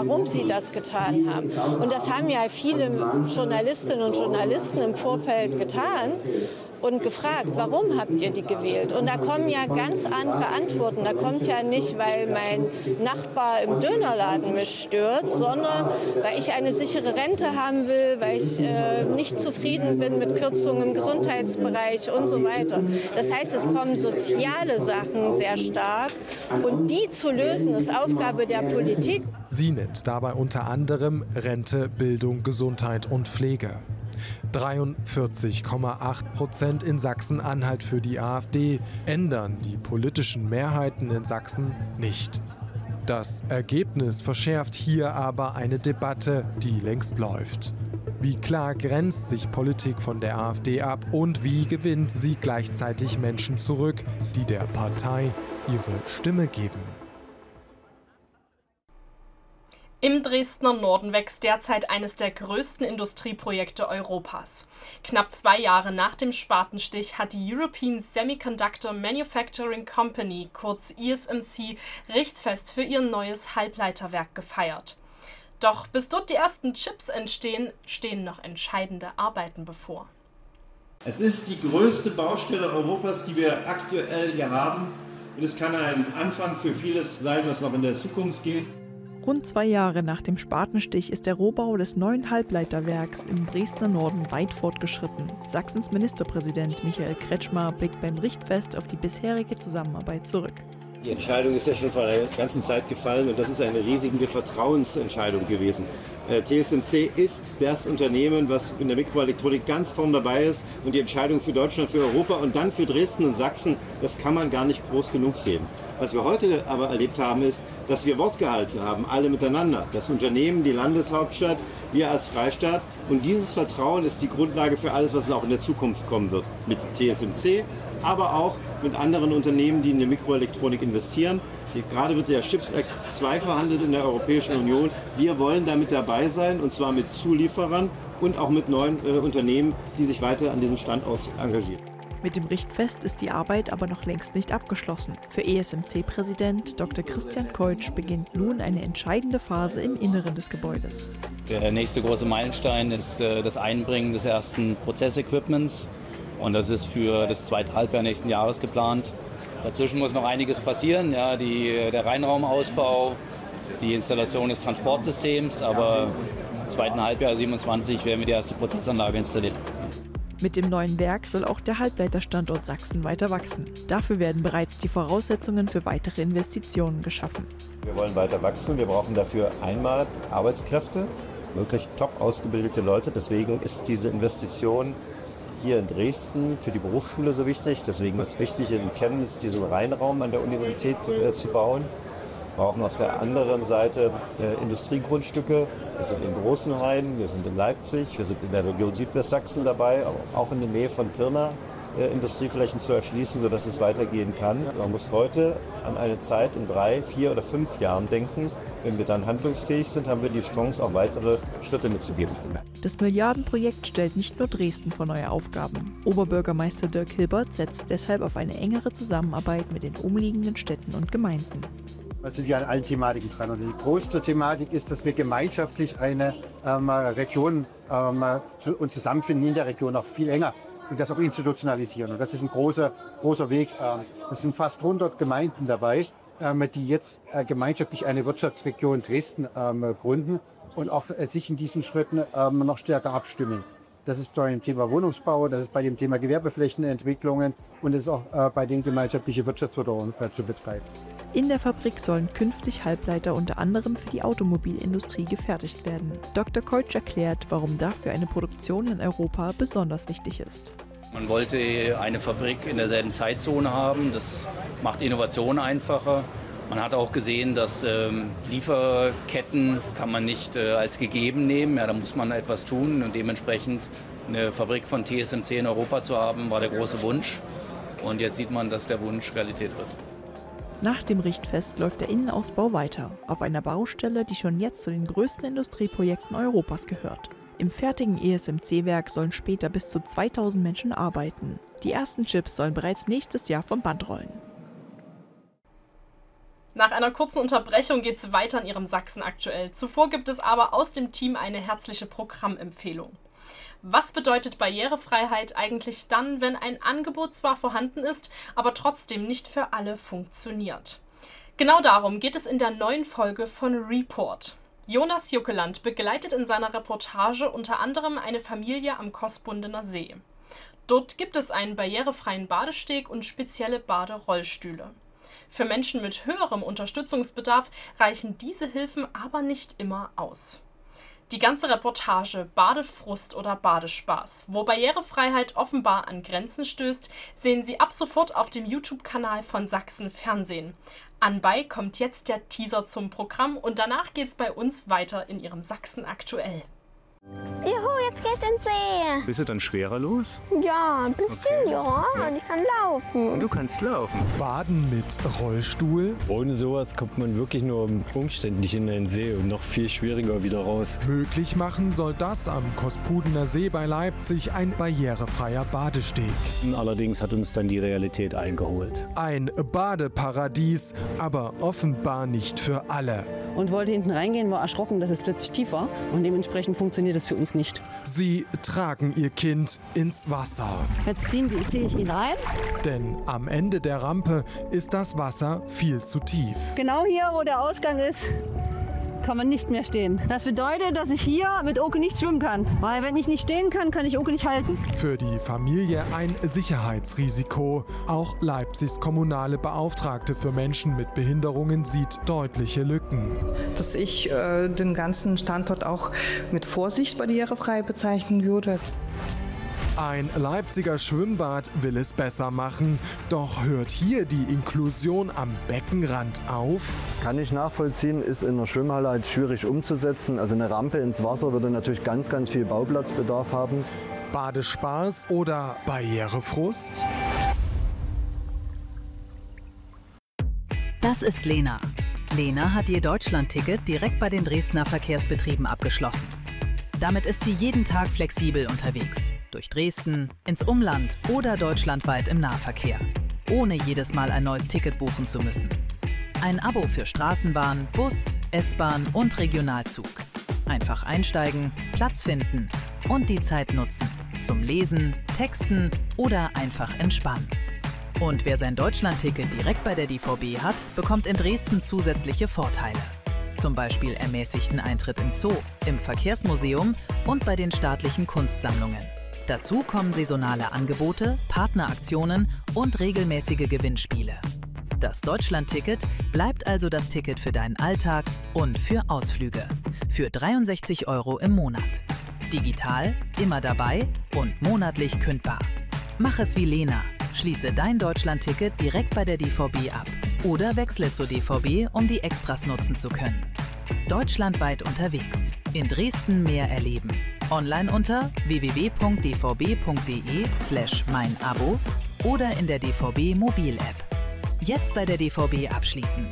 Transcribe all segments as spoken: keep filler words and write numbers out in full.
warum sie das getan haben. Und das haben ja viele Journalistinnen und Journalisten im Vorfeld getan und gefragt, warum habt ihr die gewählt? Und da kommen ja ganz andere Antworten. Da kommt ja nicht, weil mein Nachbar im Dönerladen mich stört, sondern weil ich eine sichere Rente haben will, weil ich äh, nicht zufrieden bin mit Kürzungen im Gesundheitsbereich und so weiter. Das heißt, es kommen soziale Sachen sehr stark und die zu lösen, ist Aufgabe der Politik. Sie nennt dabei unter anderem Rente, Bildung, Gesundheit und Pflege. dreiundvierzig Komma acht Prozent in Sachsen-Anhalt für die AfD ändern die politischen Mehrheiten in Sachsen nicht. Das Ergebnis verschärft hier aber eine Debatte, die längst läuft. Wie klar grenzt sich Politik von der AfD ab und wie gewinnt sie gleichzeitig Menschen zurück, die der Partei ihre Stimme geben? Im Dresdner Norden wächst derzeit eines der größten Industrieprojekte Europas. Knapp zwei Jahre nach dem Spatenstich hat die European Semiconductor Manufacturing Company, kurz E S M C, Richtfest für ihr neues Halbleiterwerk gefeiert. Doch bis dort die ersten Chips entstehen, stehen noch entscheidende Arbeiten bevor. Es ist die größte Baustelle Europas, die wir aktuell hier haben. Und es kann ein Anfang für vieles sein, was noch in der Zukunft geht. Rund zwei Jahre nach dem Spatenstich ist der Rohbau des neuen Halbleiterwerks im Dresdner Norden weit fortgeschritten. Sachsens Ministerpräsident Michael Kretschmer blickt beim Richtfest auf die bisherige Zusammenarbeit zurück. Die Entscheidung ist ja schon vor einer ganzen Zeit gefallen und das ist eine riesige Vertrauensentscheidung gewesen. T S M C ist das Unternehmen, was in der Mikroelektronik ganz vorn dabei ist und die Entscheidung für Deutschland, für Europa und dann für Dresden und Sachsen, das kann man gar nicht groß genug sehen. Was wir heute aber erlebt haben, ist, dass wir Wort gehalten haben, alle miteinander. Das Unternehmen, die Landeshauptstadt, wir als Freistaat. Und dieses Vertrauen ist die Grundlage für alles, was auch in der Zukunft kommen wird. Mit T S M C, aber auch mit anderen Unternehmen, die in die Mikroelektronik investieren. Gerade wird der Chips Act zwei verhandelt in der Europäischen Union. Wir wollen da mit dabei sein, und zwar mit Zulieferern und auch mit neuen äh, Unternehmen, die sich weiter an diesem Standort engagieren. Mit dem Richtfest ist die Arbeit aber noch längst nicht abgeschlossen. Für E S M C-Präsident Doktor Christian Keutsch beginnt nun eine entscheidende Phase im Inneren des Gebäudes. Der nächste große Meilenstein ist äh, das Einbringen des ersten Prozessequipments. Und das ist für das zweite Halbjahr nächsten Jahres geplant. Dazwischen muss noch einiges passieren, ja, die, der Reinraumausbau, die Installation des Transportsystems, aber im zweiten Halbjahr siebenundzwanzig werden wir die erste Prozessanlage installieren. Mit dem neuen Werk soll auch der Halbleiterstandort Sachsen weiter wachsen. Dafür werden bereits die Voraussetzungen für weitere Investitionen geschaffen. Wir wollen weiter wachsen, wir brauchen dafür einmal Arbeitskräfte, wirklich top ausgebildete Leute. Deswegen ist diese Investition hier in Dresden für die Berufsschule so wichtig. Deswegen ist es wichtig, in Chemnitz diesen Reinraum an der Universität äh, zu bauen. Wir brauchen auf der anderen Seite äh, Industriegrundstücke. Wir sind in Großenhain, wir sind in Leipzig, wir sind in der Region Südwestsachsen dabei, auch in der Nähe von Pirna äh, Industrieflächen zu erschließen, sodass es weitergehen kann. Man muss heute an eine Zeit in drei, vier oder fünf Jahren denken. Wenn wir dann handlungsfähig sind, haben wir die Chance, auch weitere Schritte mitzugeben. Das Milliardenprojekt stellt nicht nur Dresden vor neue Aufgaben. Oberbürgermeister Dirk Hilbert setzt deshalb auf eine engere Zusammenarbeit mit den umliegenden Städten und Gemeinden. Wir sind ja an allen Thematiken dran. Und die größte Thematik ist, dass wir gemeinschaftlich eine ähm, Region ähm, zu, uns zusammenfinden in der Region auch viel enger und das auch institutionalisieren. Und das ist ein großer, großer Weg. Ähm, es sind fast hundert Gemeinden dabei, ähm, die jetzt äh, gemeinschaftlich eine Wirtschaftsregion Dresden ähm, gründen und auch äh, sich in diesen Schritten ähm, noch stärker abstimmen. Das ist bei dem Thema Wohnungsbau, das ist bei dem Thema Gewerbeflächenentwicklungen und das ist auch äh, bei den gemeinschaftlichen Wirtschaftsförderung äh, zu betreiben. In der Fabrik sollen künftig Halbleiter unter anderem für die Automobilindustrie gefertigt werden. Doktor Keutsch erklärt, warum dafür eine Produktion in Europa besonders wichtig ist. Man wollte eine Fabrik in derselben Zeitzone haben, das macht Innovation einfacher. Man hat auch gesehen, dass ähm, Lieferketten kann man nicht äh, als gegeben nehmen, ja, da muss man etwas tun und dementsprechend eine Fabrik von T S M C in Europa zu haben, war der große Wunsch. Und jetzt sieht man, dass der Wunsch Realität wird. Nach dem Richtfest läuft der Innenausbau weiter, auf einer Baustelle, die schon jetzt zu den größten Industrieprojekten Europas gehört. Im fertigen E S M C-Werk sollen später bis zu zweitausend Menschen arbeiten. Die ersten Chips sollen bereits nächstes Jahr vom Band rollen. Nach einer kurzen Unterbrechung geht es weiter in Ihrem Sachsen aktuell. Zuvor gibt es aber aus dem Team eine herzliche Programmempfehlung. Was bedeutet Barrierefreiheit eigentlich dann, wenn ein Angebot zwar vorhanden ist, aber trotzdem nicht für alle funktioniert? Genau darum geht es in der neuen Folge von Report. Jonas Juckeland begleitet in seiner Reportage unter anderem eine Familie am Kossbundener See. Dort gibt es einen barrierefreien Badesteg und spezielle Baderollstühle. Für Menschen mit höherem Unterstützungsbedarf reichen diese Hilfen aber nicht immer aus. Die ganze Reportage Badefrust oder Badespaß, wo Barrierefreiheit offenbar an Grenzen stößt, sehen Sie ab sofort auf dem YouTube-Kanal von Sachsen Fernsehen. Anbei kommt jetzt der Teaser zum Programm und danach geht's bei uns weiter in Ihrem Sachsen aktuell. Juhu, jetzt geht's ins See. Bist du dann schwerer los? Ja, ein bisschen, okay. ja. Und ich kann laufen. Und du kannst laufen. Baden mit Rollstuhl? Ohne sowas kommt man wirklich nur umständlich in den See und noch viel schwieriger wieder raus. Möglich machen soll das am Kossbudener See bei Leipzig ein barrierefreier Badesteg. Allerdings hat uns dann die Realität eingeholt. Ein Badeparadies, aber offenbar nicht für alle. Und wollte hinten reingehen, war erschrocken, dass es plötzlich tief war. Und dementsprechend funktioniert das für uns nicht. Sie tragen ihr Kind ins Wasser. Jetzt ziehen die, ziehe ich ihn rein. Denn am Ende der Rampe ist das Wasser viel zu tief. Genau hier, wo der Ausgang ist, kann man nicht mehr stehen. Das bedeutet, dass ich hier mit Oke nicht schwimmen kann. Weil wenn ich nicht stehen kann, kann ich Oke nicht halten. Für die Familie ein Sicherheitsrisiko. Auch Leipzigs kommunale Beauftragte für Menschen mit Behinderungen sieht deutliche Lücken. Dass ich äh, den ganzen Standort auch mit Vorsicht barrierefrei bezeichnen würde. Ein Leipziger Schwimmbad will es besser machen, doch hört hier die Inklusion am Beckenrand auf? Kann ich nachvollziehen, ist in der Schwimmhalle halt schwierig umzusetzen. Also eine Rampe ins Wasser würde natürlich ganz, ganz viel Bauplatzbedarf haben. Badespaß oder Barrierefrust? Das ist Lena. Lena hat ihr Deutschland-Ticket direkt bei den Dresdner Verkehrsbetrieben abgeschlossen. Damit ist sie jeden Tag flexibel unterwegs. Durch Dresden, ins Umland oder deutschlandweit im Nahverkehr. Ohne jedes Mal ein neues Ticket buchen zu müssen. Ein Abo für Straßenbahn, Bus, S-Bahn und Regionalzug. Einfach einsteigen, Platz finden und die Zeit nutzen. Zum Lesen, Texten oder einfach entspannen. Und wer sein Deutschland-Ticket direkt bei der D V B hat, bekommt in Dresden zusätzliche Vorteile. Zum Beispiel ermäßigten Eintritt im Zoo, im Verkehrsmuseum und bei den staatlichen Kunstsammlungen. Dazu kommen saisonale Angebote, Partneraktionen und regelmäßige Gewinnspiele. Das Deutschland-Ticket bleibt also das Ticket für deinen Alltag und für Ausflüge. Für dreiundsechzig Euro im Monat. Digital, immer dabei und monatlich kündbar. Mach es wie Lena. Schließe dein Deutschland-Ticket direkt bei der D V B ab. Oder wechsle zur D V B, um die Extras nutzen zu können. Deutschlandweit unterwegs. In Dresden mehr erleben. Online unter w w w punkt d v b punkt d e slash mein Abo oder in der D V B Mobil-App. Jetzt bei der D V B abschließen.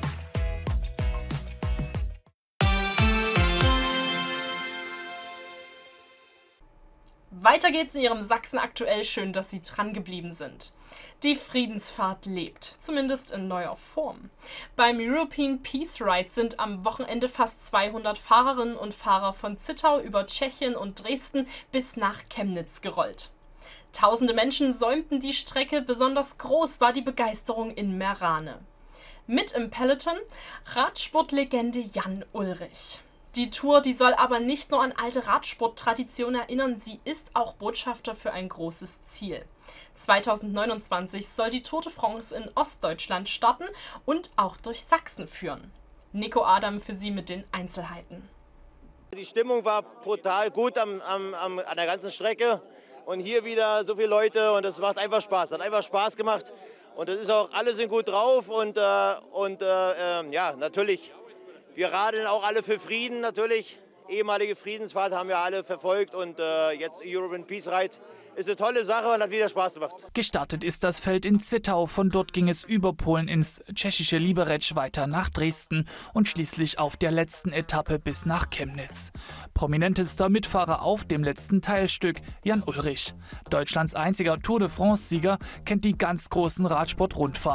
Weiter geht's in Ihrem Sachsen aktuell. Schön, dass Sie dran geblieben sind. Die Friedensfahrt lebt, zumindest in neuer Form. Beim European Peace Ride sind am Wochenende fast zweihundert Fahrerinnen und Fahrer von Zittau über Tschechien und Dresden bis nach Chemnitz gerollt. Tausende Menschen säumten die Strecke, besonders groß war die Begeisterung in Meerane. Mit im Peloton Radsportlegende Jan Ullrich. Die Tour, die soll aber nicht nur an alte Radsporttraditionen erinnern, sie ist auch Botschafter für ein großes Ziel. zweitausendneunundzwanzig soll die Tour de France in Ostdeutschland starten und auch durch Sachsen führen. Nico Adam für Sie mit den Einzelheiten. Die Stimmung war brutal gut am, am, am, an der ganzen Strecke und hier wieder so viele Leute und es macht einfach Spaß, hat einfach Spaß gemacht und es ist auch, alle sind gut drauf und, äh, und äh, äh, ja, natürlich. Wir radeln auch alle für Frieden natürlich. Ehemalige Friedensfahrt haben wir alle verfolgt und äh, jetzt European Peace Ride ist eine tolle Sache und hat wieder Spaß gemacht. Gestartet ist das Feld in Zittau. Von dort ging es über Polen ins tschechische Liberec weiter nach Dresden und schließlich auf der letzten Etappe bis nach Chemnitz. Prominentester Mitfahrer auf dem letzten Teilstück Jan Ullrich. Deutschlands einziger Tour de France-Sieger kennt die ganz großen Radsport-Rundfahrten.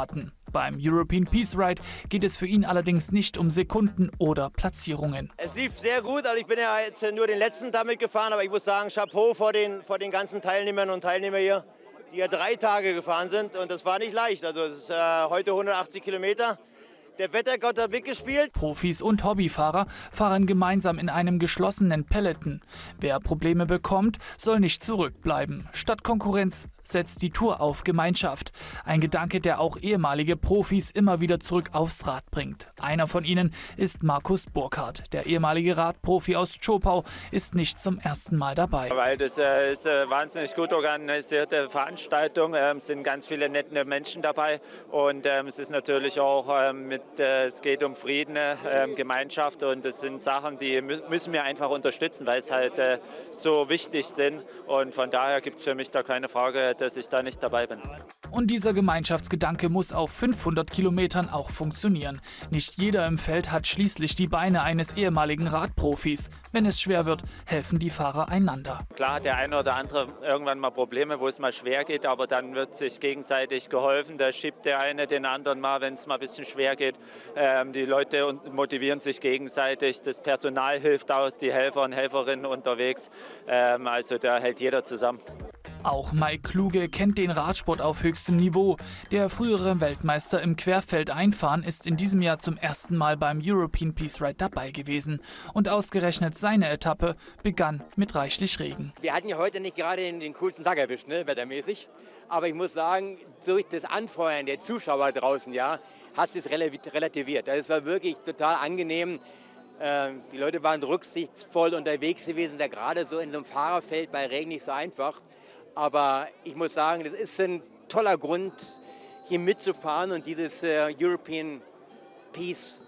Beim European Peace Ride geht es für ihn allerdings nicht um Sekunden oder Platzierungen. Es lief sehr gut, also ich bin ja jetzt nur den letzten damit gefahren, aber ich muss sagen, Chapeau vor den, vor den ganzen Teilnehmern und Teilnehmern hier, die ja drei Tage gefahren sind und das war nicht leicht. Also es ist äh, heute hundertachtzig Kilometer. Der Wettergott hat mitgespielt. Profis und Hobbyfahrer fahren gemeinsam in einem geschlossenen Peloton. Wer Probleme bekommt, soll nicht zurückbleiben. Statt Konkurrenz setzt die Tour auf Gemeinschaft. Ein Gedanke, der auch ehemalige Profis immer wieder zurück aufs Rad bringt. Einer von ihnen ist Markus Burkhardt. Der ehemalige Radprofi aus Zschopau ist nicht zum ersten Mal dabei. Weil das äh, ist eine wahnsinnig gut organisierte Veranstaltung. Ähm, es sind ganz viele nette Menschen dabei. Und ähm, es ist natürlich auch ähm, mit, äh, es geht um Frieden, äh, Gemeinschaft. Und das sind Sachen, die müssen wir einfach unterstützen, weil es halt äh, so wichtig sind. Und von daher gibt es für mich da keine Frage, dass ich da nicht dabei bin. Und dieser Gemeinschaftsgedanke muss auf fünfhundert Kilometern auch funktionieren. Nicht jeder im Feld hat schließlich die Beine eines ehemaligen Radprofis. Wenn es schwer wird, helfen die Fahrer einander. Klar hat der eine oder andere irgendwann mal Probleme, wo es mal schwer geht, aber dann wird sich gegenseitig geholfen. Da schiebt der eine den anderen mal, wenn es mal ein bisschen schwer geht. Ähm, die Leute motivieren sich gegenseitig. Das Personal hilft aus, die Helfer und Helferinnen unterwegs. Ähm, also da hält jeder zusammen. Auch Mike Kluge kennt den Radsport auf höchstem Niveau. Der frühere Weltmeister im Querfeldeinfahren ist in diesem Jahr zum ersten Mal beim European Peace Ride dabei gewesen. Und ausgerechnet seine Etappe begann mit reichlich Regen. Wir hatten ja heute nicht gerade den, den coolsten Tag erwischt, ne, wettermäßig. Aber ich muss sagen, durch das Anfeuern der Zuschauer draußen, ja, hat es relativiert. Also es war wirklich total angenehm. Äh, die Leute waren rücksichtsvoll unterwegs gewesen, da gerade so in so einem Fahrerfeld bei Regen nicht so einfach. Aber ich muss sagen, das ist ein toller Grund, hier mitzufahren und dieses äh, European Peace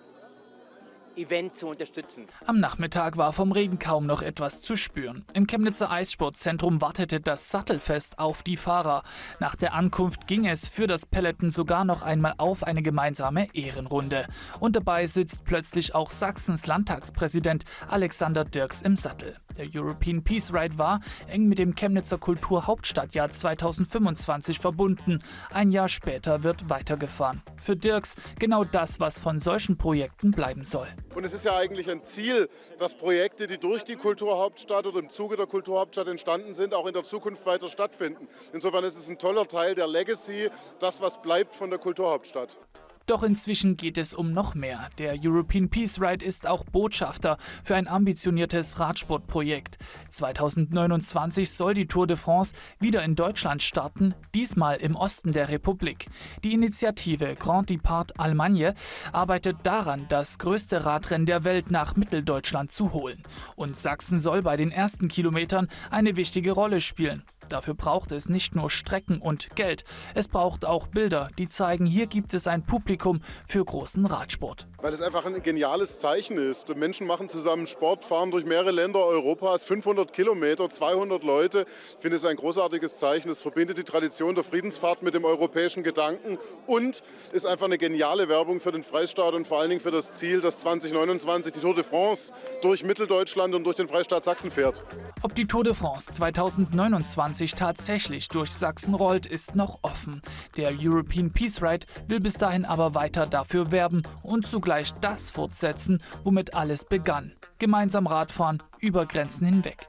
Event zu unterstützen. Am Nachmittag war vom Regen kaum noch etwas zu spüren. Im Chemnitzer Eissportzentrum wartete das Sattelfest auf die Fahrer. Nach der Ankunft ging es für das Peloton sogar noch einmal auf eine gemeinsame Ehrenrunde. Und dabei sitzt plötzlich auch Sachsens Landtagspräsident Alexander Dirks im Sattel. Der European Peace Ride war eng mit dem Chemnitzer Kulturhauptstadtjahr zweitausendfünfundzwanzig verbunden. Ein Jahr später wird weitergefahren. Für Dirks genau das, was von solchen Projekten bleiben soll. Und es ist ja eigentlich ein Ziel, dass Projekte, die durch die Kulturhauptstadt oder im Zuge der Kulturhauptstadt entstanden sind, auch in der Zukunft weiter stattfinden. Insofern ist es ein toller Teil der Legacy, das, was bleibt von der Kulturhauptstadt. Doch inzwischen geht es um noch mehr. Der European Peace Ride ist auch Botschafter für ein ambitioniertes Radsportprojekt. zweitausendneunundzwanzig soll die Tour de France wieder in Deutschland starten, diesmal im Osten der Republik. Die Initiative Grand Depart Allemagne arbeitet daran, das größte Radrennen der Welt nach Mitteldeutschland zu holen. Und Sachsen soll bei den ersten Kilometern eine wichtige Rolle spielen. Dafür braucht es nicht nur Strecken und Geld, es braucht auch Bilder, die zeigen, hier gibt es ein Publikum für großen Radsport. Weil es einfach ein geniales Zeichen ist. Menschen machen zusammen Sport, fahren durch mehrere Länder Europas, fünfhundert Kilometer, zweihundert Leute. Ich finde es ein großartiges Zeichen. Es verbindet die Tradition der Friedensfahrt mit dem europäischen Gedanken und ist einfach eine geniale Werbung für den Freistaat und vor allen Dingen für das Ziel, dass zweitausendneunundzwanzig die Tour de France durch Mitteldeutschland und durch den Freistaat Sachsen fährt. Ob die Tour de France zweitausendneunundzwanzig tatsächlich durch Sachsen rollt, ist noch offen. Der European Peace Ride will bis dahin aber weiter dafür werben und zugleich das fortsetzen, womit alles begann. Gemeinsam Radfahren über Grenzen hinweg.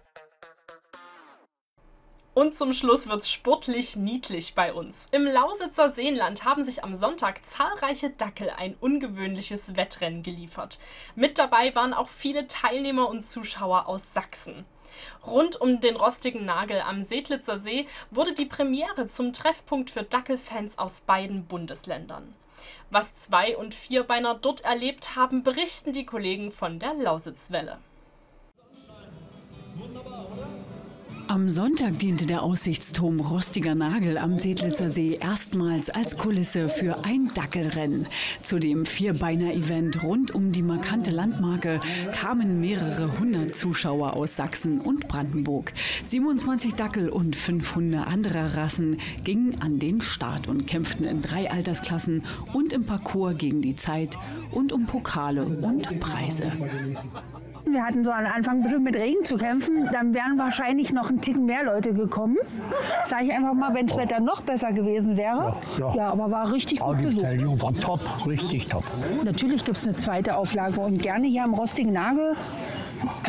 Und zum Schluss wird's sportlich niedlich bei uns. Im Lausitzer Seenland haben sich am Sonntag zahlreiche Dackel ein ungewöhnliches Wettrennen geliefert. Mit dabei waren auch viele Teilnehmer und Zuschauer aus Sachsen. Rund um den rostigen Nagel am Seedlitzer See wurde die Premiere zum Treffpunkt für Dackelfans aus beiden Bundesländern. Was Zwei- und Vierbeiner dort erlebt haben, berichten die Kollegen von der Lausitzwelle. Am Sonntag diente der Aussichtsturm Rostiger Nagel am Seedlitzer See erstmals als Kulisse für ein Dackelrennen. Zu dem Vierbeiner-Event rund um die markante Landmarke kamen mehrere hundert Zuschauer aus Sachsen und Brandenburg. siebenundzwanzig Dackel und fünf Hunde anderer Rassen gingen an den Start und kämpften in drei Altersklassen und im Parcours gegen die Zeit und um Pokale und Preise. Wir hatten so am Anfang bestimmt mit Regen zu kämpfen, dann wären wahrscheinlich noch ein Ticken mehr Leute gekommen. Sage ich einfach mal, wenn das Wetter noch besser gewesen wäre. Ja, ja. ja aber war richtig gut Die besucht. Beteiligung war top, richtig top. Natürlich gibt es eine zweite Auflage und gerne hier am Rostigen Nagel.